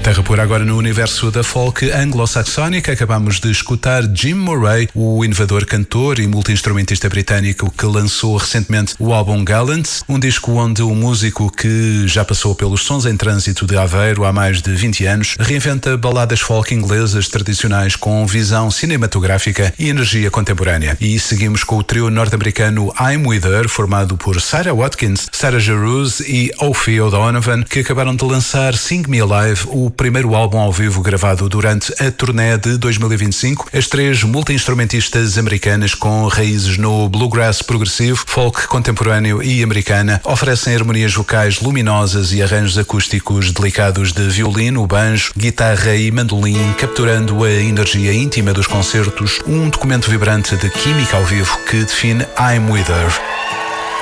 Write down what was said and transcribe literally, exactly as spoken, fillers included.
Terra Pura agora no universo da folk anglo-saxónica. Acabamos de escutar Jim Murray, o inovador cantor e multi-instrumentista britânico que lançou recentemente o álbum Gallant, um disco onde o músico que já passou pelos Sons em Trânsito de Aveiro há mais de vinte anos reinventa baladas folk inglesas tradicionais com visão cinematográfica e energia contemporânea. E seguimos com o trio norte-americano I'm With Her, formado por Sarah Watkins, Sarah Jarosz e Ophi O'Donovan, que acabaram de lançar Sing Me Alive, o primeiro álbum ao vivo gravado durante a turnê de dois mil e vinte e cinco. As três multi-instrumentistas americanas com raízes no bluegrass progressivo, folk contemporâneo e americana oferecem harmonias vocais luminosas e arranjos acústicos delicados de violino, banjo, guitarra e mandolim, capturando a energia íntima dos concertos, um documento vibrante de química ao vivo que define I'm With Her.